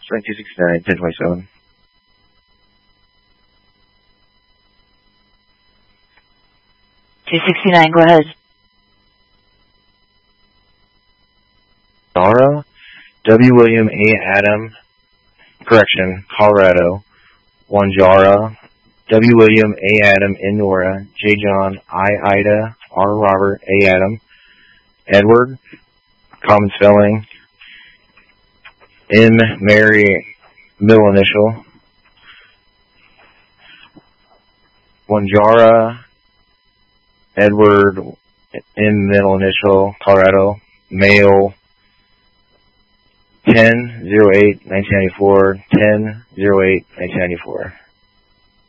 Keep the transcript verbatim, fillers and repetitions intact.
Flight two sixty-nine, ten twenty-seven. two sixty-nine, go ahead. Nara, W. William A. Adam, correction, Colorado. Wanjara, W. William A. Adam, in Nora. J. John, I. Ida, R. Robert, A. Adam. Edward, common spelling. M. Mary, middle initial. Wanjara, Edward, M. middle initial, Colorado. Male, ten oh eight nineteen ninety-four, ten oh eight nineteen ninety-four.